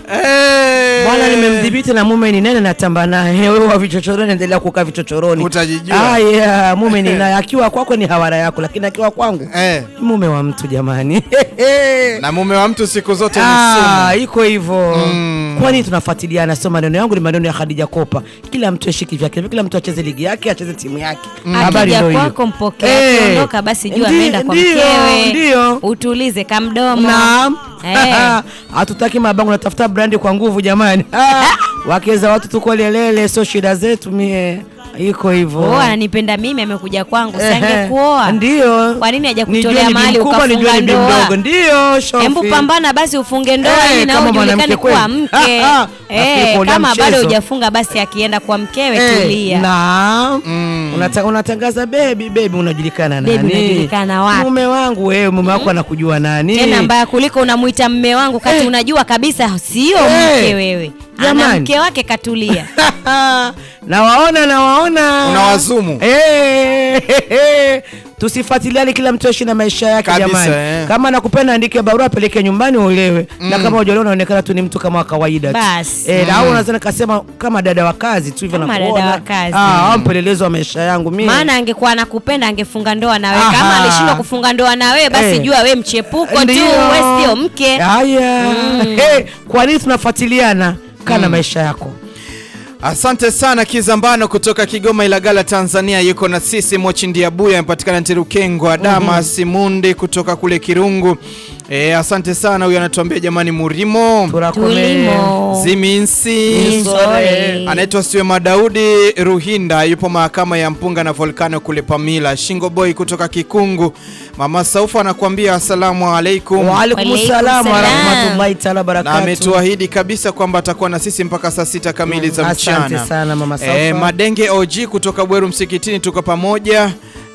Bwana nimemdhibiti na mume ni nene natamba naye. Wewe wa vichochoroni endelea kukaa vichochoroni. Utajijua. Mume ni naye akiwa kwako ni hawara yako, lakini akiwa kwangu mume wa mtu jamani. Na mume wa mtu siku zote ni sumu. Iko hivyo. Kwani tunafuatiliana, sio maneno yangu ni maneno ya Khadija Kopa. Kila mtu ashiki vyake, kila mtu acheze ligi yake, acheze timu yake. Habari ndio hiyo. Kwako mpokea kuondoka basi jua ameenda kwa mkewe. Ndio. Utulize kamdomo. Naam. Hatutaki mabango, natafuta brandi kwa nguvu jamani. Wakeza watu tuko lelele, sio shida zetu mie. Iko hivyo. Ananipenda mimi, amekuja kwangu, sangekuoa. Ndio. Kwa nini hajakutolea mali ukafunga ndoa? Ndio, shofi. Hebu pambana basi ufunge ndoa ili na ujulikane kuwa mke. Kama bado hujafunga basi akienda kwa mkewe tulia. Naam. Unatangaza baby unajulikana nani? Baby unajulikana wapi? Mume wangu wewe, mume wako anakujua nani? Tena mbaya kuliko unamuita mume wangu kati unajua kabisa sio mke wewe. Ana mke wake katulia. Nawaona. Unawazumu. Tusifuatiliane, kila mtu aishi na maisha yake jamani. Kama nakupenda andike barua apeleke nyumbani uolewe. Na kama hujaolewa unaonekana tu ni mtu kama wa kawaida tu. Na unaweza kusema kama dada wa kazi tu hivyo nakuona. Mpelelezo wa maisha yangu mimi. Maana angekuwa anakupenda angefunga ndoa na wewe. Kama alishindwa kufunga ndoa na wewe basi jua wewe mchepuko tu, wewe sio mke. Haya. Kwa nini tunafuatiliana? Kana maisha yako. Asante sana Kizambano kutoka Kigoma Ilagala Tanzania, yuko na sisi. Mochindia Buya mpatikana Ntirukengwa. Dama Simundi kutoka kule Kirungu. Asante sana, huyu anatuambia jamani Murimo. Tulimo. Ziminsi. Anaitwa Siwema Daudi Ruhinda, yupo mahakama ya Mpunga na Volcano kule Pamila. Shingo Boy kutoka Kikungu. Mama Saufa anakuambia asalamu alaikum. Wa alaikum salam wa rahmatullahi ta'ala barakatuh. Na ametuahidi kabisa kwamba atakuwa na sisi mpaka saa 6 kamili za mchana. Asante sana Mama Saufa. Madenge OG kutoka Bweru Msikitini, tuko pamoja.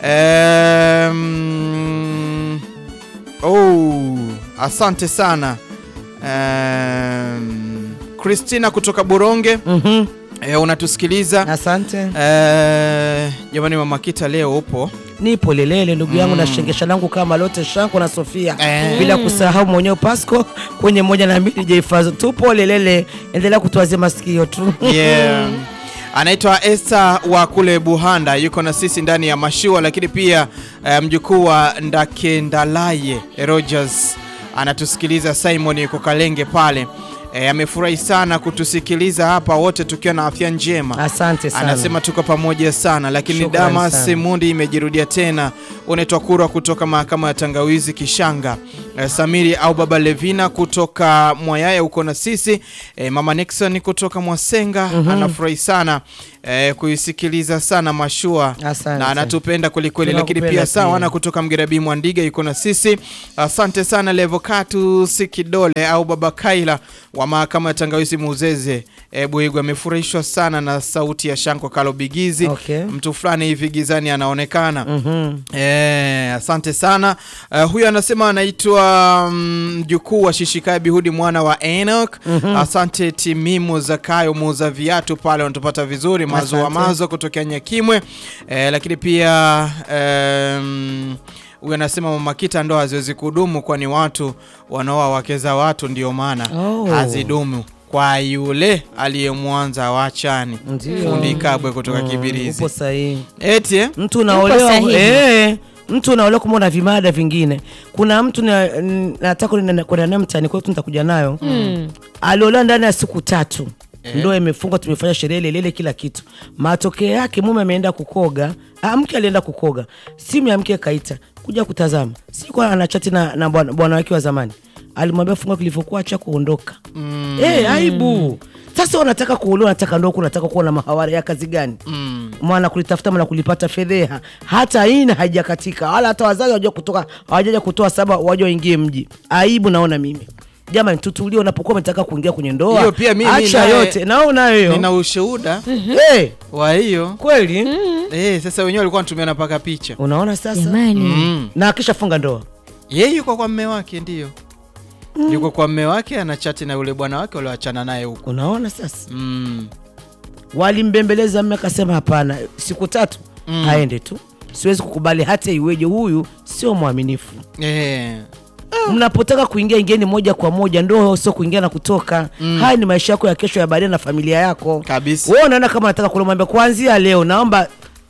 Asante sana. Christina kutoka Buronge. Unatusikiliza. Asante. Jamani Mama Kita leo upo? Nipo lelele ndugu yangu na shengesha langu kama lote Shanko na Sofia. Bila kusahau mwenyewe Pasco kwenye 1 Jaifazo. Tupo lelele, endelea kutuazia masikio tu. Anaitwa Esther wa kule Buhanda, yuko na sisi ndani ya mashua, lakini pia mjukuu wa Ndakendalaye Rogers anatusikiliza. Simon yuko Kalenge pale. Amefurahi sana kutusikiliza hapa wote tukiwa na afya njema. Asante sana. Anasema tuko pamoja sana, lakini Dama Simundi imejirudia tena. Unaitwa Kurwa kutoka mahakama ya Tangawizi Kishanga. Samiri au Baba Levina kutoka Mwayaya uko na sisi. Mama Nixon kutoka Mwasenga anafurahi sana kuisikiliza sana mashua. Asante. Na anatupenda kweli, lakini pia sawa na kutoka Mgerabi Mwandiga yuko na sisi. Asante sana Levokatu Sikidole au Baba Kaila wa mahakama ya Tangawizi Muzeze. Buigu amefurahishwa sana na sauti ya Shanko Kalobigizi. Mtu fulani hivi gizani anaonekana. Asante sana. Huyu anasema anaitwa mjukuu wa Shishikaye Bihudi mwana wa Enoch. Asante Timimu Zakayo muuza viatu pale, unatupata vizuri. Mazo wa Mazo kutokea Nyakimwe. Lakini pia huyu anasema Mama Kita ndoa haziwezi kudumu kwani watu wanaoa wake za watu, ndio maana hazidumu kwa yule aliyemwanza wachani. Fundi Kabwe kutoka Kibirizi. Upo sahihi. Eti mtu unaolewa mtu unaolewa kama una vimada vingine. Kuna mtu nataka kwenda naye mtani kwetu, nitakuja nayo. Aliolewa ndani ya siku 3. Ndoa imefungwa, tumefanya sherehe lele kila kitu. Matokeo yake mume ameenda kukoga, mke alienda kukoga. Simu ya mke kaita kuja kutazama. Sikuwa anachati na bwana wake wa zamani. Alimwambia funga kilivyokuwa, acha kuondoka. Aibu. Sasa unataka kuolewa, unataka ndoa, unataka kuwa na mahawara ya kazi gani? Maana kulitafuta maana kulipata fedheha. Hata ina haijakatika. Wala hata wazazi hawajaja kutoa sababu waje waingie mji. Aibu naona mimi. Jamani tutulie unapokuwa unataka kuingia kwenye ndoa. Hiyo pia mimi acha yote. Naona hiyo. Nina ushuhuda. Wa hiyo. Kweli? Sasa wenyewe walikuwa wanatumiana paka picha. Unaona sasa? Na akisha funga ndoa. Yeye yuko kwa mume wake ndio. Yuko kwa mume wake anachati na yule bwana wake walioachana naye huko. Unaona sasa? Walimbembeleza mume akasema hapana, siku 3 aende tu. Siwezi kukubali hata iweje, huyu sio mwaminifu. Mnapotaka kuingia ingieni moja kwa moja, ndio sio kuingia na kutoka. Haya ni maisha yako ya kesho ya baadaye na familia yako. Kabisa. Wewe unaona kama unataka kumwambia kuanzia leo naomba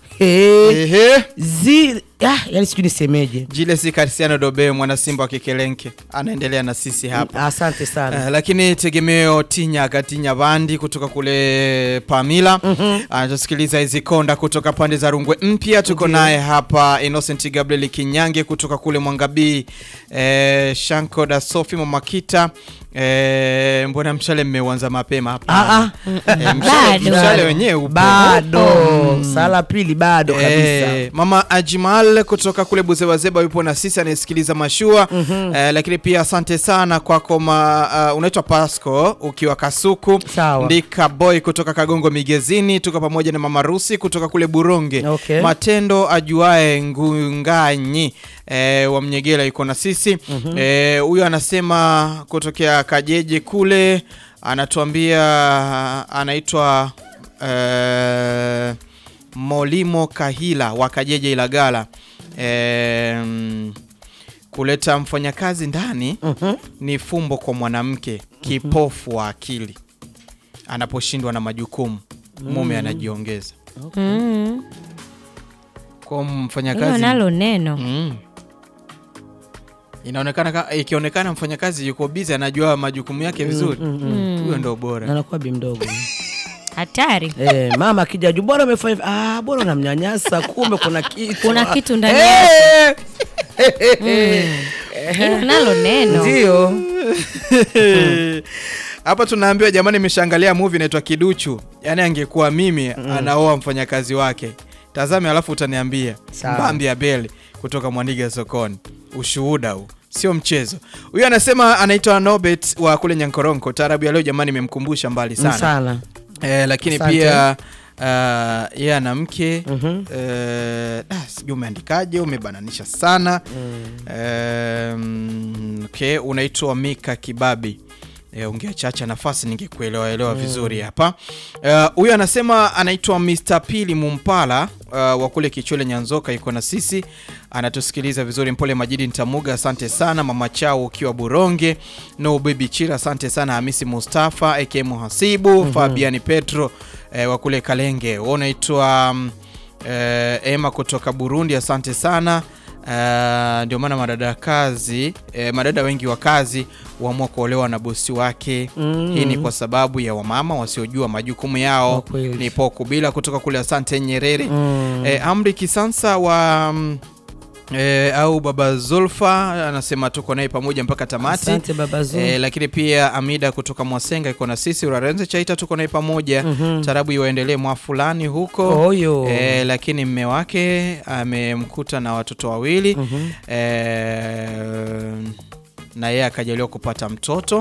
yani sijui nisemeje. Julius Cristiano Dobe, mwana Simba wa Kikelenke, anaendelea na sisi hapa. Asante sana. Lakini tegemeo Tinya Bandi kutoka kule Pamila. Anasikiliza hizi konda kutoka pande za Rungwe Mpya. Tuko naye hapa Innocent Gabriel Kinyange kutoka kule Mwangabii. Shanko da Sofi Mamakita. Mbona mshale mmeuanza mapema hapa? Mshale wenyewe upo. Bado. Sala pili bado kabisa. Mama Ajimal kutoka kule Buzebazeba yupo na sisi anasikiliza mashua. Lakini pia asante sana kwako unaitwa Pasco ukiwa Kasuku. Sawa. Ndika Boy kutoka Kagongo Migezini, tuko pamoja na Mama Rusi kutoka kule Buronge. Okay. Matendo ajuae Ngunganyi wa Mnyegela yuko na sisi. Huyo anasema kutokea Kajeje kule, anatuambia anaitwa Molimo Kahila wa Kajeje Ilagala. Kuleta mfanyakazi ndani ni fumbo kwa mwanamke kipofu wa akili. Anaposhindwa na majukumu, mume anajiongeza. Kwa mfanyakazi nalo neno. Ikionekana mfanyakazi yuko busy, anajua majukumu yake vizuri, huyo ndio bora. Anakuwa bi mdogo. Hatari. Mama akija juu bora umefanya bora unamnyanyasa, kumbe kuna kitu ndani yake. Nalo neno. Ndio. Hapa tunaambiwa jamani, nimeshaangalia movie inaitwa Kiduchu. Yaani angekuwa mimi anaoa mfanyakazi wake. Tazame alafu utaniambia. Mbambi ya Beli kutoka Mwandiga Sokoni. Ushuhuda huu, sio mchezo. Huyu anasema anaitwa Nobet wa kule Nyankoronko. Taarabu ya leo jamani imemkumbusha mbali sana. Lakini asante. Pia yeye ana mke. Sijui umeandikaje, umebananisha sana. Okay, unaitwa Mika Kibabi. Ungeacha nafasi ningekuelewa vizuri hapa. Huyu anasema anaitwa Mr. Pili Mumpala wa kule Kichwele Nyanzoka, yuko na sisi, anatusikiliza vizuri. Mpole Majidi Ntamuga, asante sana. Mama Chao ukiwa Buronge. No Baby Chira, asante sana. Hamisi Mustafa aka Muhasibu. Fabiani Petro wa kule Kalenge. Unaitwa Emma kutoka Burundi, asante sana. Ndio maana madada wengi wa kazi huamua kuolewa na bosi wake. Hii ni kwa sababu ya wamama wasiojua majukumu yao. Ni poko bila kutoka kule, asante Nyerere. Amri Kisansa wa au Baba Zulfa anasema tuko naye pamoja mpaka tamati. Asante Baba Zulfa. Lakini pia Amida kutoka Mwasenga iko na sisi. Urarenze Chaita tuko naye pamoja. Tarabu iwaendelee mwa fulani huko. Lakini mme wake amemkuta na watoto wawili. Na yeye akajaliwa kupata mtoto.